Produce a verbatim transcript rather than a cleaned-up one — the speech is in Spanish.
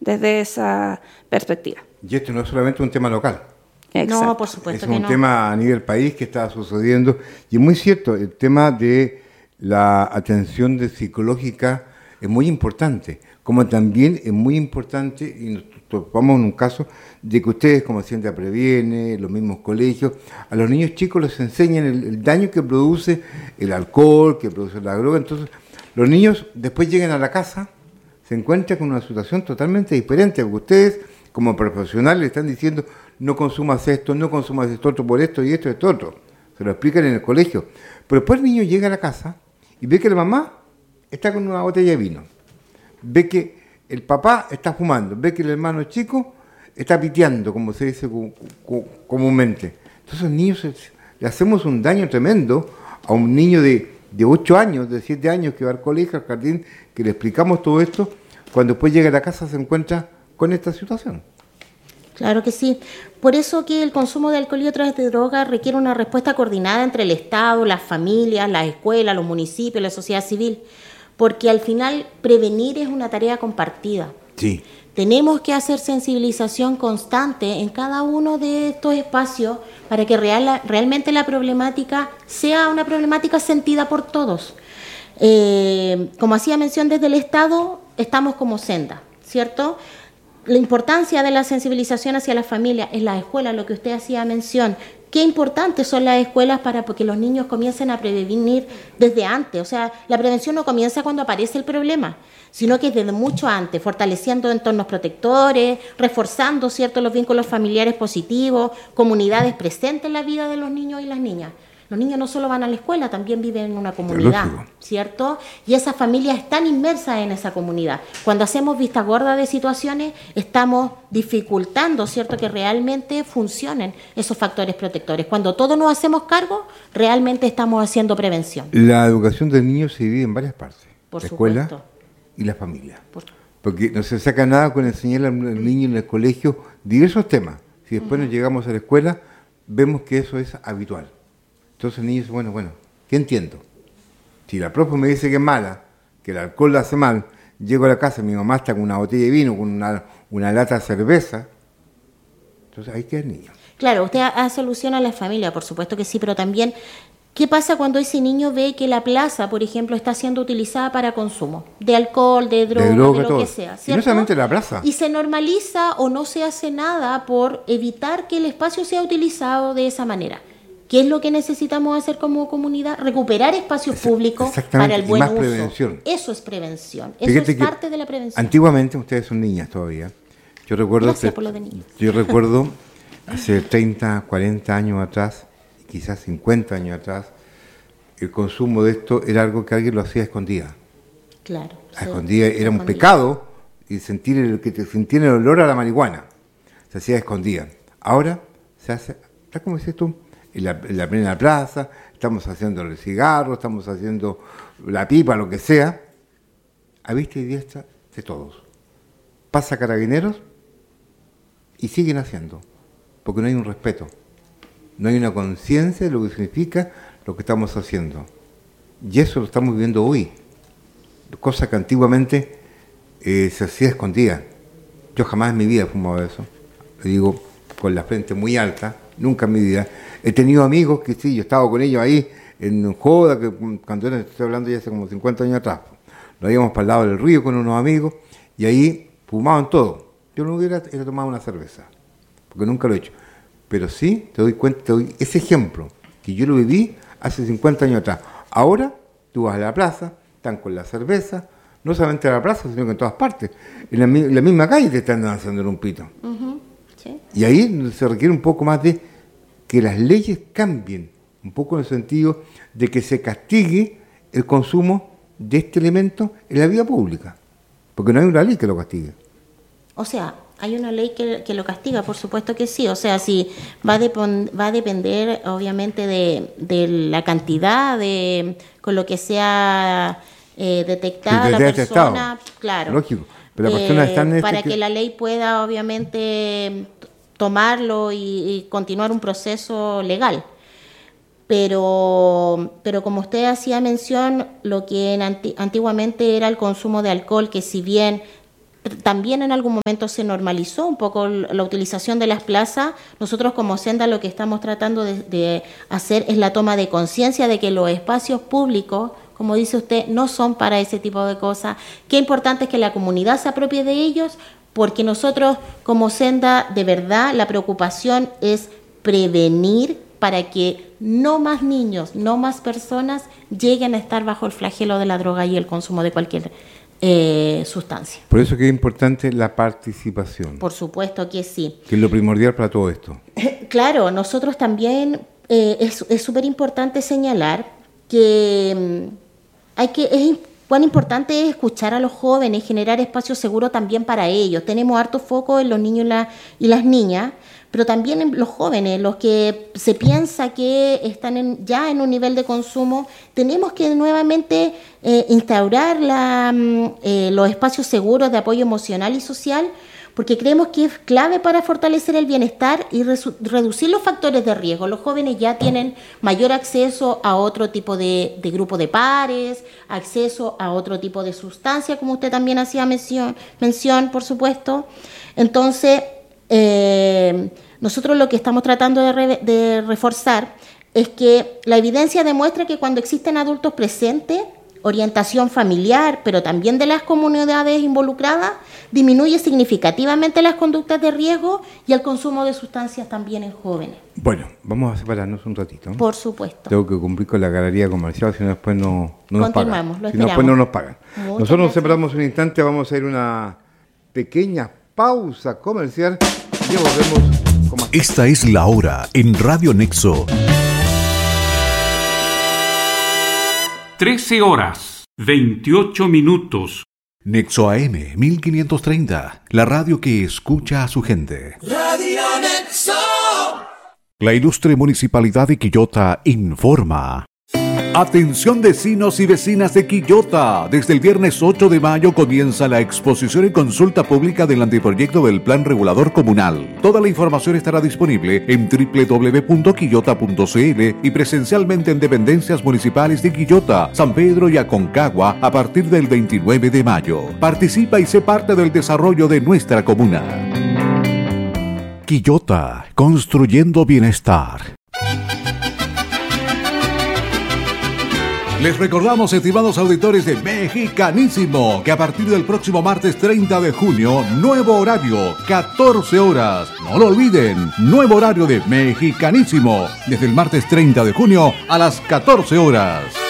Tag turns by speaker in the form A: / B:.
A: desde esa perspectiva.
B: Y esto no es solamente un tema local.
A: Exacto.
C: No, por supuesto
B: es
C: que
B: un
C: no.
B: tema a nivel país que está sucediendo. Y es muy cierto, el tema de la atención de psicológica es muy importante. Como también es muy importante, y nos topamos en un caso, de que ustedes, como Hacienda Previene, los mismos colegios, a los niños chicos les enseñan el, el daño que produce el alcohol, que produce la droga. Entonces, los niños después llegan a la casa, se encuentran con una situación totalmente diferente, porque ustedes, como profesionales, le están diciendo, no consumas esto, no consumas esto otro por esto y esto y esto otro. Se lo explican en el colegio. Pero después el niño llega a la casa y ve que la mamá está con una botella de vino. Ve que el papá está fumando, ve que el hermano chico está piteando, como se dice comúnmente. Entonces, los niños, le hacemos un daño tremendo a un niño de, de ocho años, de siete años, que va al colegio, al jardín, que le explicamos todo esto, cuando después llega a la casa se encuentra con esta situación.
C: Claro que sí. Por eso que el consumo de alcohol y otras de drogas requiere una respuesta coordinada entre el Estado, las familias, las escuelas, los municipios, la sociedad civil. Porque al final prevenir es una tarea compartida.
B: Sí.
C: Tenemos que hacer sensibilización constante en cada uno de estos espacios para que real, realmente la problemática sea una problemática sentida por todos. Eh, como hacía mención desde el Estado, estamos como senda, ¿cierto? La importancia de la sensibilización hacia las familias en las escuelas, lo que usted hacía mención. Qué importantes son las escuelas para que los niños comiencen a prevenir desde antes. O sea, la prevención no comienza cuando aparece el problema, sino que desde mucho antes, fortaleciendo entornos protectores, reforzando, ¿cierto?, los vínculos familiares positivos, comunidades presentes en la vida de los niños y las niñas. Los niños no solo van a la escuela, también viven en una comunidad, ¿cierto? Y esas familias están inmersas en esa comunidad. Cuando hacemos vista gorda de situaciones, estamos dificultando, ¿cierto?, que realmente funcionen esos factores protectores. Cuando todos nos hacemos cargo, realmente estamos haciendo prevención.
B: La educación del niño se divide en varias partes.
C: Por
B: la escuela
C: supuesto.
B: Y la familia.
C: Por...
B: Porque no se saca nada con enseñarle al niño en el colegio diversos temas. Si después uh-huh. nos llegamos a la escuela, vemos que eso es habitual. Entonces el niño dice, bueno, bueno, ¿qué entiendo? Si la profe me dice que es mala, que el alcohol la hace mal, llego a la casa, mi mamá está con una botella de vino, con una, una lata de cerveza, entonces ahí queda el niño.
C: Claro, usted hace alusión a la familia, por supuesto que sí, pero también, ¿qué pasa cuando ese niño ve que la plaza, por ejemplo, está siendo utilizada para consumo de alcohol, de droga, de, droga, de lo todo. que sea? ¿Cierto?
B: Y no solamente la plaza.
C: Y se normaliza o no se hace nada por evitar que el espacio sea utilizado de esa manera. ¿Qué es lo que necesitamos hacer como comunidad? Recuperar espacios públicos para el buen
B: y más
C: uso.
B: Prevención.
C: Eso es prevención. Eso
B: Fíjate
C: es parte de la prevención.
B: Antiguamente, ustedes son niñas todavía. Yo recuerdo,
C: Gracias
B: que,
C: por lo de niños.
B: Yo recuerdo hace treinta, cuarenta años atrás, quizás cincuenta años atrás, el consumo de esto era algo que alguien lo hacía a escondida.
C: Claro.
B: A escondida era un pecado, y sentir el, que te sentir el olor a la marihuana. Se hacía a escondida. Ahora se hace, tal como dices tú, en la, en la plena plaza, estamos haciendo el cigarro, estamos haciendo la pipa, lo que sea, a vista y diestra de todos. Pasa Carabineros y siguen haciendo, porque no hay un respeto, no hay una conciencia de lo que significa lo que estamos haciendo. Y eso lo estamos viviendo hoy, cosa que antiguamente eh, se hacía escondida. Yo jamás en mi vida he fumado eso, le digo con la frente muy alta, nunca en mi vida. He tenido amigos que sí, yo estaba con ellos ahí en joda, que cuando era, estoy hablando ya hace como cincuenta años atrás. Nos íbamos para el lado del río con unos amigos y ahí fumaban todo. Yo no hubiera era tomado una cerveza, porque nunca lo he hecho. Pero sí, te doy cuenta, te doy ese ejemplo, que yo lo viví hace cincuenta años atrás. Ahora, tú vas a la plaza, están con la cerveza, no solamente a la plaza, sino que en todas partes. En la, en la misma calle te están haciendo un pito.
C: Uh-huh. Sí.
B: Y ahí se requiere un poco más de que las leyes cambien, un poco en el sentido de que se castigue el consumo de este elemento en la vida pública, porque no hay una ley que lo castigue.
C: O sea, hay una ley que, que lo castiga, por supuesto que sí. O sea, sí, va a, depon, va a depender obviamente de, de la cantidad, de con lo que sea eh, detectada la persona, claro.
B: Lógico, pero la persona
C: eh,
B: está en este
C: para que...
B: que
C: la ley pueda obviamente tomarlo y, y continuar un proceso legal. Pero, pero como usted hacía mención, lo que en anti, antiguamente era el consumo de alcohol, que si bien también en algún momento se normalizó un poco la utilización de las plazas. Nosotros como Senda lo que estamos tratando de, de hacer es la toma de conciencia de que los espacios públicos, como dice usted, no son para ese tipo de cosas. Qué importante es que la comunidad se apropie de ellos, porque nosotros como Senda, de verdad, la preocupación es prevenir para que no más niños, no más personas lleguen a estar bajo el flagelo de la droga y el consumo de cualquier eh, sustancia.
B: Por eso que es importante la participación.
C: Por supuesto que sí.
B: Que es lo primordial para todo esto.
C: Claro, nosotros también eh, es súper importante señalar que mm, hay que es cuán importante es escuchar a los jóvenes, generar espacios seguros también para ellos. Tenemos harto foco en los niños y, la, y las niñas, pero también en los jóvenes, los que se piensa que están en, ya en un nivel de consumo. Tenemos que nuevamente eh, instaurar la, eh, los espacios seguros de apoyo emocional y social, porque creemos que es clave para fortalecer el bienestar y resu- reducir los factores de riesgo. Los jóvenes ya tienen mayor acceso a otro tipo de, de grupo de pares, acceso a otro tipo de sustancia, como usted también hacía mención, mención por supuesto. Entonces, eh, nosotros lo que estamos tratando de, re- de reforzar es que la evidencia demuestra que cuando existen adultos presentes, orientación familiar, pero también de las comunidades involucradas, disminuye significativamente las conductas de riesgo y el consumo de sustancias también en jóvenes.
B: Bueno, vamos a separarnos un ratito.
C: Por supuesto.
B: Tengo que cumplir con la galería comercial, si no después no, no nos pagan.
C: Continuamos, lo
B: Si no después no nos pagan.
C: Muchas
B: Nosotros nos
C: gracias.
B: separamos un instante, vamos a ir a una pequeña pausa comercial y ya volvemos con más.
D: Esta es la hora en Radio Nexo.
E: trece horas, veintiocho minutos.
D: Nexo A M mil quinientos treinta, la radio que escucha a su gente.
F: Radio Nexo.
D: La ilustre Municipalidad de Quillota informa. Atención vecinos y vecinas de Quillota. Desde el viernes ocho de mayo comienza la exposición y consulta pública del anteproyecto del Plan Regulador Comunal. Toda la información estará disponible en doble u doble u doble u punto quillota punto c l y presencialmente en dependencias municipales de Quillota, San Pedro y Aconcagua a partir del veintinueve de mayo. Participa y sé parte del desarrollo de nuestra comuna. Quillota, construyendo bienestar. Les recordamos, estimados auditores de Mexicanísimo, que a partir del próximo martes treinta de junio, nuevo horario, catorce horas. No lo olviden, nuevo horario de Mexicanísimo, desde el martes treinta de junio a las catorce horas.